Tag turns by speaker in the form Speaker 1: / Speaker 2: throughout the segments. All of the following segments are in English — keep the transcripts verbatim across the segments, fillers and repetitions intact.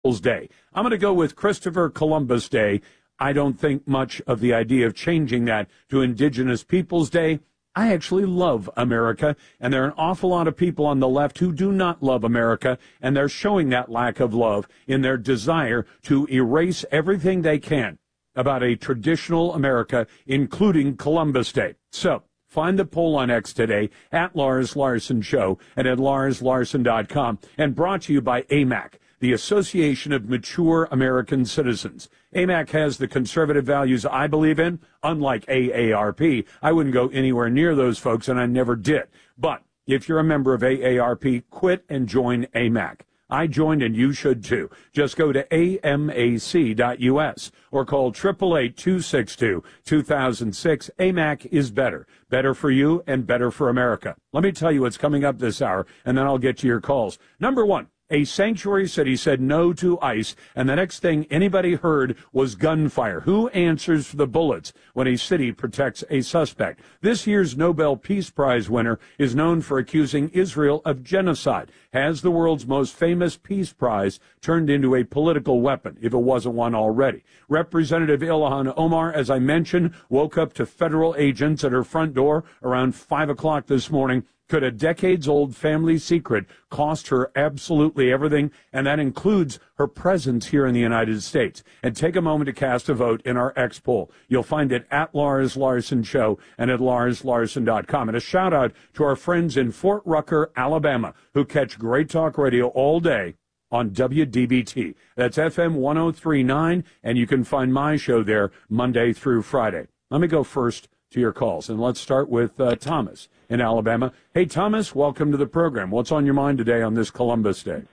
Speaker 1: Day. I'm going to go with Christopher Columbus Day. I don't think much of the idea of changing that to Indigenous Peoples Day. I actually love America, and there are an awful lot of people on the left who do not love America, and they're showing that lack of love in their desire to erase everything they can about a traditional America, including Columbus Day. So, find the poll on X today, at Lars Larson Show, and at lars larson dot com, and brought to you by A M A C, the Association of Mature American Citizens. A M A C has the conservative values I believe in. Unlike A A R P, I wouldn't go anywhere near those folks, and I never did. But if you're a member of A A R P, quit and join A M A C. I joined, and you should too. Just go to A M A C dot U S or call eight eight eight, two six two, two thousand six. A M A C is better. Better for you and better for America. Let me tell you what's coming up this hour, and then I'll get to your calls. Number one. A sanctuary city said no to ICE, and the next thing anybody heard was gunfire. Who answers for the bullets when a city protects a suspect? This year's Nobel Peace Prize winner is known for accusing Israel of genocide. Has the world's most famous peace prize turned into a political weapon, if it wasn't one already? Representative Ilhan Omar, as I mentioned, woke up to federal agents at her front door around five o'clock this morning. Could a decades-old family secret cost her absolutely everything? And that includes her presence here in the United States. And take a moment to cast a vote in our X poll. You'll find it at Lars Larson Show and at lars larson dot com. And a shout-out to our friends in Fort Rucker, Alabama, who catch Great Talk Radio all day on W D B T. That's F M one oh three point nine, and you can find my show there Monday through Friday. Let me go first to your calls, and let's start with uh, Thomas in Alabama. Hey, Thomas, welcome to the program. What's on your mind today on this Columbus Day?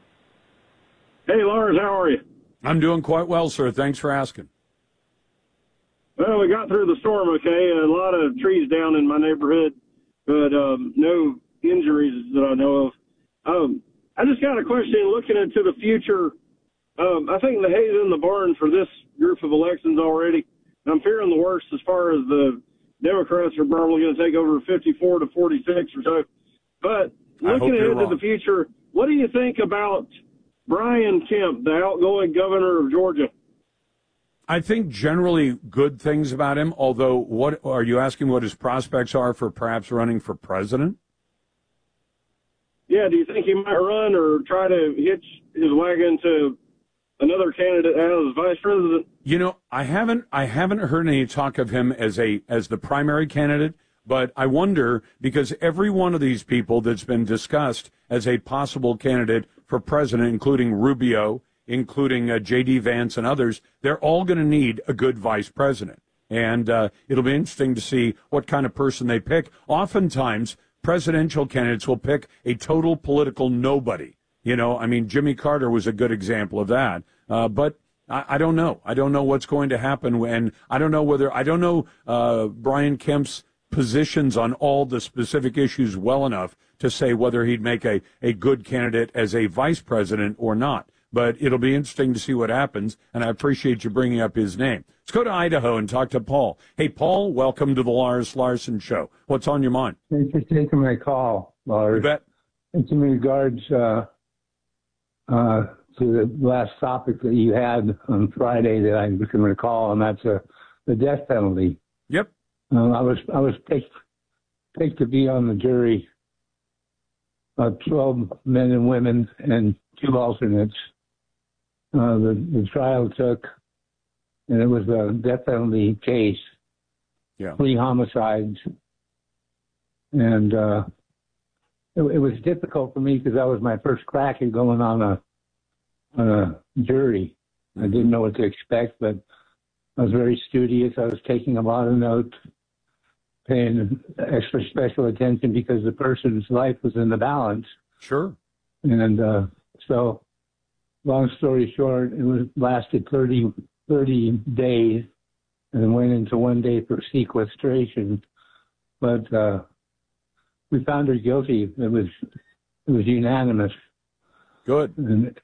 Speaker 2: Hey, Lars, how are you?
Speaker 1: I'm doing quite well, sir. Thanks for asking.
Speaker 2: Well, we got through the storm okay. A lot of trees down in my neighborhood, but um, no injuries that I know of. Um, I just got a question looking into the future. Um, I think the hay's in the barn for this group of elections already. I'm fearing the worst as far as the Democrats are probably going to take over fifty-four to forty-six or so. But looking ahead to the future, what do you think about Brian Kemp, the outgoing governor of Georgia?
Speaker 1: I think generally good things about him, although what are you asking what his prospects are for perhaps running for president?
Speaker 2: Yeah, do you think he might run or try to hitch his wagon to another candidate as vice president?
Speaker 1: You know, I haven't I haven't heard any talk of him as a as the primary candidate, but I wonder because every one of these people that's been discussed as a possible candidate for president, including Rubio, including uh, J D. Vance and others, they're all going to need a good vice president. And uh, it'll be interesting to see what kind of person they pick. Oftentimes, presidential candidates will pick a total political nobody. You know, I mean, Jimmy Carter was a good example of that. Uh, but I, I don't know. I don't know what's going to happen when I don't know whether I don't know uh, Brian Kemp's positions on all the specific issues well enough to say whether he'd make a, a good candidate as a vice president or not. But it'll be interesting to see what happens, and I appreciate you bringing up his name. Let's go to Idaho and talk to Paul. Hey, Paul, welcome to the Lars Larson Show. What's on your mind?
Speaker 3: Thanks for taking my call, Lars.
Speaker 1: You bet.
Speaker 3: It's in regards uh, uh, to the last topic that you had on Friday that I can recall, and that's uh, the death penalty.
Speaker 1: Yep.
Speaker 3: Uh, I was I was picked picked to be on the jury of twelve men and women and two alternates. Uh, the, the trial took, and it was a death penalty case.
Speaker 1: Yeah.
Speaker 3: Three homicides. And uh, it, it was difficult for me because that was my first crack at going on a, on a jury. I didn't know what to expect, but I was very studious. I was taking a lot of notes, paying extra special attention because the person's life was in the balance.
Speaker 1: Sure.
Speaker 3: And uh, so, long story short, it was lasted thirty, thirty days and then went into one day for sequestration. But uh, we found her guilty. It was it was unanimous.
Speaker 1: Good.
Speaker 3: And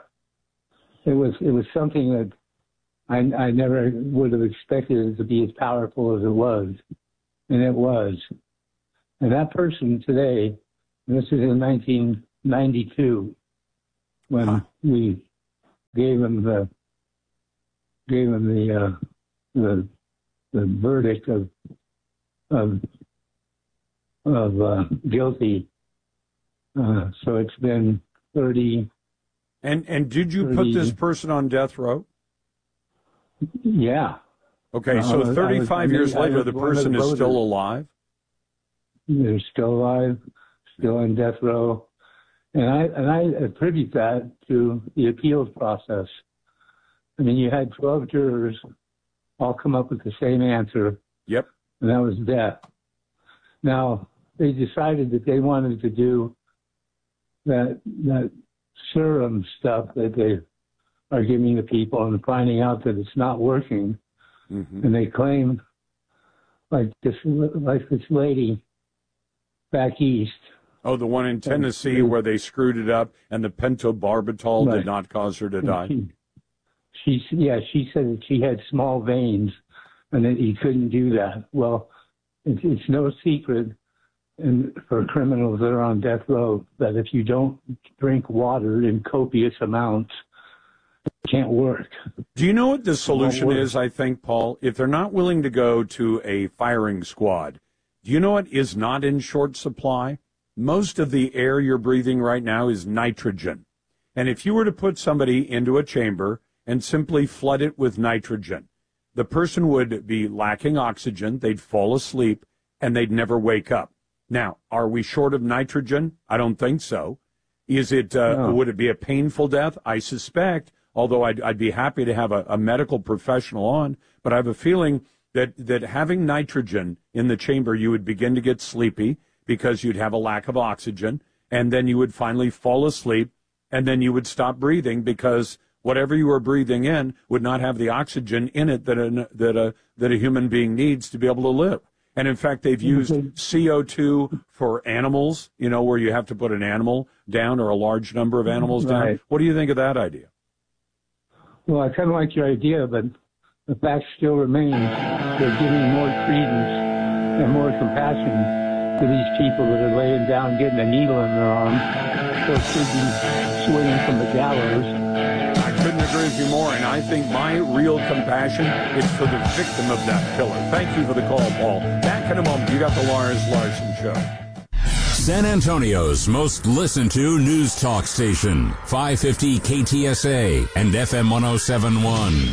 Speaker 3: it was it was something that I, I never would have expected it to be as powerful as it was, and it was. And that person today, and this is in nineteen ninety-two, when huh. we gave him the gave him the uh, the the verdict of of of uh, guilty. Uh, so it's been thirty.
Speaker 1: And and did you
Speaker 3: thirty,
Speaker 1: put this person on death row?
Speaker 3: Yeah.
Speaker 1: Okay, so
Speaker 3: uh,
Speaker 1: thirty-five
Speaker 3: was,
Speaker 1: years
Speaker 3: I
Speaker 1: later, the person is still alive?
Speaker 3: They're still alive, still in death row. And I and I attribute that to the appeals process. I mean, you had twelve jurors all come up with the same answer.
Speaker 1: Yep.
Speaker 3: And that was death. Now, they decided that they wanted to do that that serum stuff that they are giving the people and finding out that it's not working. Mm-hmm. And they claim, like this, like this lady back east.
Speaker 1: Oh, the one in Tennessee where they screwed it up and the pentobarbital right. did not cause her to die.
Speaker 3: She, she, yeah, she said that she had small veins and that he couldn't do that. Well, it's, it's no secret and for criminals that are on death row that if you don't drink water in copious amounts, it can't work.
Speaker 1: Do you know what the solution is, I think, Paul? If they're not willing to go to a firing squad, do you know what is not in short supply? Most of the air you're breathing right now is nitrogen. And if you were to put somebody into a chamber and simply flood it with nitrogen, the person would be lacking oxygen, they'd fall asleep, and they'd never wake up. Now, are we short of nitrogen? I don't think so. Is it? Uh, no. Would it be a painful death? I suspect, although I'd, I'd be happy to have a, a medical professional on, but I have a feeling that, that having nitrogen in the chamber, you would begin to get sleepy because you'd have a lack of oxygen, and then you would finally fall asleep, and then you would stop breathing because whatever you were breathing in would not have the oxygen in it that a, that a, that a human being needs to be able to live. And in fact, they've used C O two for animals, you know, where you have to put an animal down or a large number of animals down.
Speaker 3: Right.
Speaker 1: What do you think of that idea?
Speaker 3: Well, I kind of like your idea, but the fact still remains they're giving more credence and more compassion to these people that are laying down, getting a needle in their arm, or should be swinging from the gallows.
Speaker 1: I couldn't agree with you more, and I think my real compassion is for the victim of that killer. Thank you for the call, Paul. Back in a moment. You got the Lars Larson Show.
Speaker 4: San Antonio's most listened to news talk station, five fifty K T S A and F M one oh seven point one.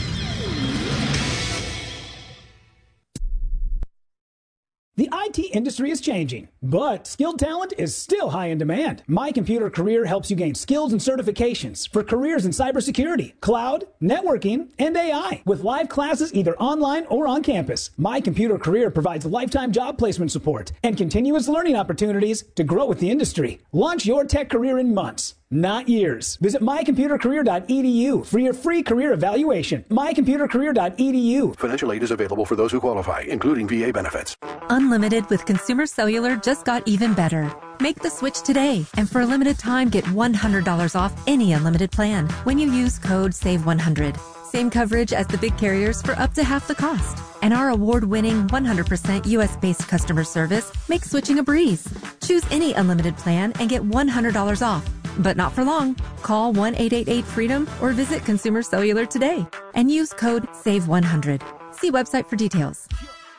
Speaker 5: The I T industry is changing, but skilled talent is still high in demand. My Computer Career helps you gain skills and certifications for careers in cybersecurity, cloud, networking, and A I with live classes either online or on campus. My Computer Career provides lifetime job placement support and continuous learning opportunities to grow with the industry. Launch your tech career in months, not years. Visit my computer career dot e d u for your free career evaluation. my computer career dot e d u.
Speaker 6: Financial aid is available for those who qualify, including V A benefits.
Speaker 7: Unlimited with Consumer Cellular just got even better. Make the switch today, and for a limited time, get one hundred dollars off any unlimited plan when you use code save one hundred. Same coverage as the big carriers for up to half the cost. And our award-winning one hundred percent U S-based customer service makes switching a breeze. Choose any unlimited plan and get one hundred dollars off. But not for long. Call one eight eight eight freedom or visit Consumer Cellular today and use code save one hundred. See website for details.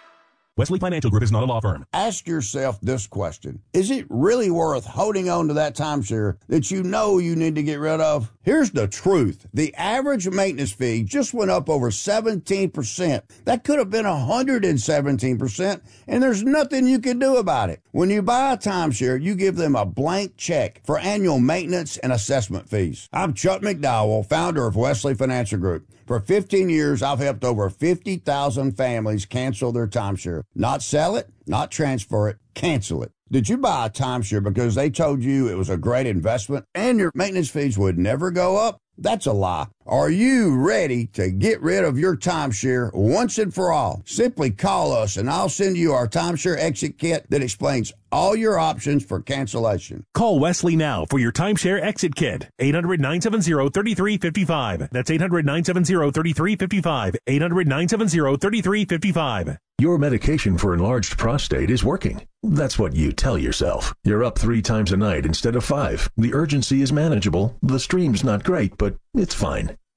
Speaker 8: Wesley Financial Group is not a law firm.
Speaker 9: Ask yourself this question. Is it really worth holding on to that timeshare that you know you need to get rid of? Here's the truth. The average maintenance fee just went up over seventeen percent. That could have been one hundred seventeen percent, and there's nothing you can do about it. When you buy a timeshare, you give them a blank check for annual maintenance and assessment fees. I'm Chuck McDowell, founder of Wesley Financial Group. For fifteen years, I've helped over fifty thousand families cancel their timeshare. Not sell it, not transfer it, cancel it. Did you buy a timeshare because they told you it was a great investment and your maintenance fees would never go up? That's a lie. Are you ready to get rid of your timeshare once and for all? Simply call us and I'll send you our timeshare exit kit that explains all your options for cancellation.
Speaker 8: Call Wesley now for your timeshare exit kit. eight hundred nine seven zero three three five five. That's eight hundred nine seven zero three three five five. eight hundred nine seven zero three three five five. Your medication for enlarged prostate is working. That's what you tell yourself. You're up three times a night instead of five. The urgency is manageable. The stream's not great, but it's fine.